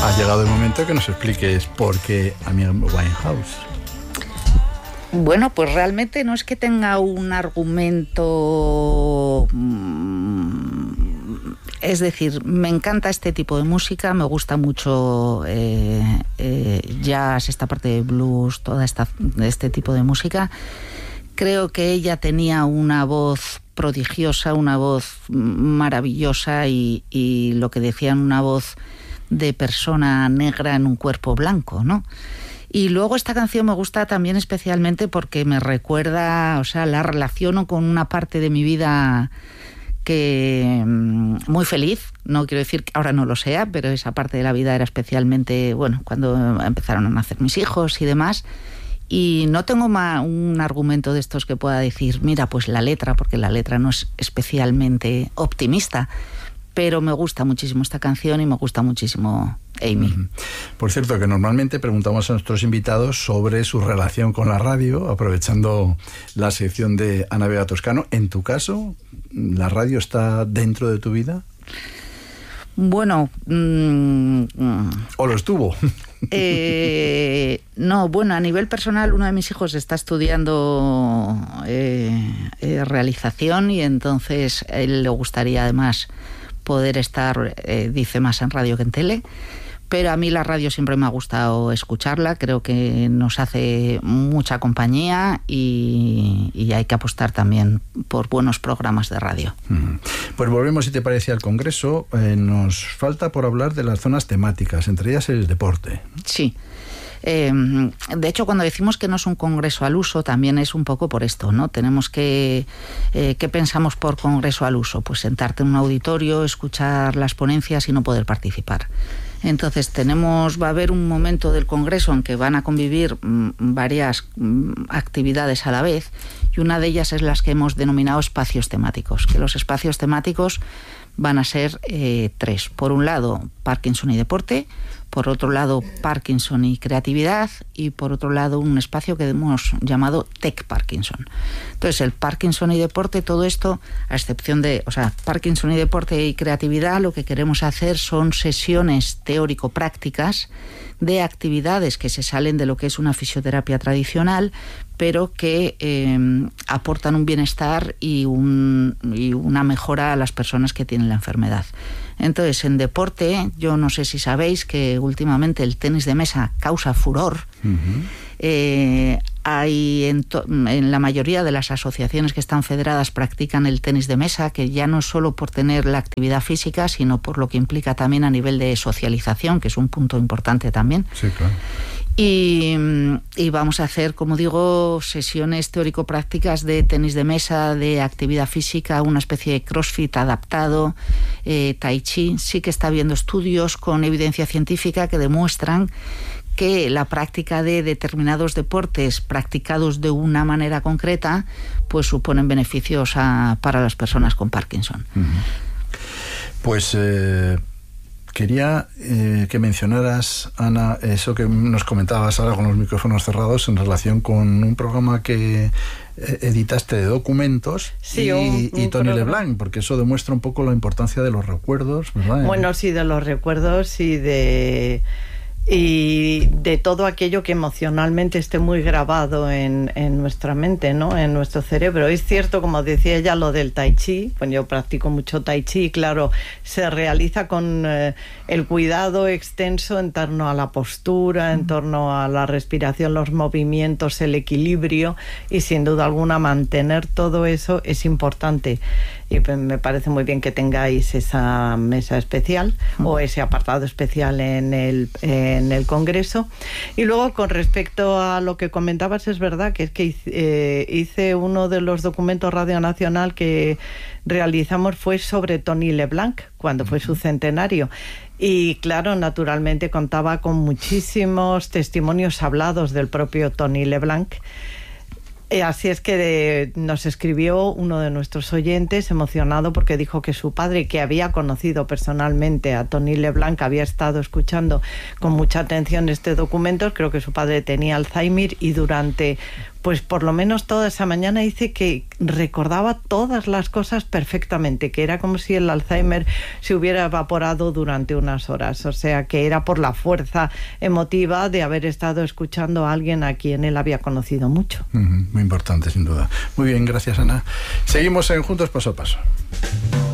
Ha llegado el momento que nos expliques por qué Amy Winehouse. Bueno, pues realmente no es que tenga un argumento... Es decir, me encanta este tipo de música, me gusta mucho jazz, esta parte de blues, este tipo de música. Creo que ella tenía una voz prodigiosa, una voz maravillosa y lo que decían, una voz de persona negra en un cuerpo blanco, ¿no? Y luego esta canción me gusta también especialmente porque me recuerda, o sea, la relaciono con una parte de mi vida que muy feliz, no quiero decir que ahora no lo sea, pero esa parte de la vida era especialmente, bueno, cuando empezaron a nacer mis hijos y demás. Y no tengo un argumento de estos que pueda decir, mira, pues la letra, porque la letra no es especialmente optimista, pero me gusta muchísimo esta canción y me gusta muchísimo Amy. Por cierto, que normalmente preguntamos a nuestros invitados sobre su relación con la radio, aprovechando la sección de Ana Vega Toscano. En tu caso, ¿la radio está dentro de tu vida? Bueno... ¿O lo estuvo? No, bueno, a nivel personal, uno de mis hijos está estudiando realización y entonces a él le gustaría además poder estar, dice, más en radio que en tele. Pero a mí la radio siempre me ha gustado escucharla, creo que nos hace mucha compañía y hay que apostar también por buenos programas de radio. Pues volvemos, si te parece, al Congreso. Nos falta por hablar de las zonas temáticas, entre ellas el deporte. Sí. De hecho, cuando decimos que no es un congreso al uso, también es un poco por esto, ¿no? Tenemos que... ¿Qué pensamos por congreso al uso? Pues sentarte en un auditorio, escuchar las ponencias y no poder participar. Entonces va a haber un momento del congreso en que van a convivir varias actividades a la vez, y una de ellas es las que hemos denominado espacios temáticos, que los espacios temáticos van a ser 3. Por un lado, Parkinson y deporte, por otro lado, Parkinson y creatividad, y por otro lado, un espacio que hemos llamado Tech Parkinson. Entonces, el Parkinson y deporte, todo esto, a excepción de, Parkinson y deporte y creatividad, lo que queremos hacer son sesiones teórico-prácticas de actividades que se salen de lo que es una fisioterapia tradicional, pero que aportan un bienestar y una mejora a las personas que tienen la enfermedad. Entonces, en deporte, yo no sé si sabéis que últimamente el tenis de mesa causa furor. Hay en la mayoría de las asociaciones que están federadas practican el tenis de mesa, que ya no es solo por tener la actividad física, sino por lo que implica también a nivel de socialización, que es un punto importante también. Sí, claro. Y vamos a hacer, como digo, sesiones teórico-prácticas de tenis de mesa, de actividad física, una especie de crossfit adaptado, tai chi. Sí que está habiendo estudios con evidencia científica que demuestran que la práctica de determinados deportes practicados de una manera concreta pues suponen beneficios para las personas con Parkinson. Pues quería que mencionaras, Ana, eso que nos comentabas ahora con los micrófonos cerrados en relación con un programa que editaste de documentos, sí, y Tony LeBlanc, porque eso demuestra un poco la importancia de los recuerdos, ¿verdad? Bueno, sí, de los recuerdos y de todo aquello que emocionalmente esté muy grabado en nuestra mente, ¿no? En nuestro cerebro. Es cierto, como decía ella, lo del tai chi. Pues yo practico mucho tai chi, claro, se realiza con el cuidado extenso en torno a la postura, en torno a la respiración, los movimientos, el equilibrio, y sin duda alguna mantener todo eso es importante. Y me parece muy bien que tengáis esa mesa especial o ese apartado especial en el Congreso. Y luego, con respecto a lo que comentabas, es verdad que es que hice uno de los documentos Radio Nacional que realizamos fue sobre Tony LeBlanc, cuando fue su centenario. Y claro, naturalmente contaba con muchísimos testimonios hablados del propio Tony LeBlanc. Así es que nos escribió uno de nuestros oyentes emocionado porque dijo que su padre, que había conocido personalmente a Tony LeBlanc, había estado escuchando con mucha atención este documento. Creo que su padre tenía Alzheimer y durante pues por lo menos toda esa mañana dice que recordaba todas las cosas perfectamente, que era como si el Alzheimer se hubiera evaporado durante unas horas, o sea que era por la fuerza emotiva de haber estado escuchando a alguien a quien él había conocido mucho. Muy importante, sin duda. Muy bien, gracias, Ana. Seguimos en Juntos Paso a Paso.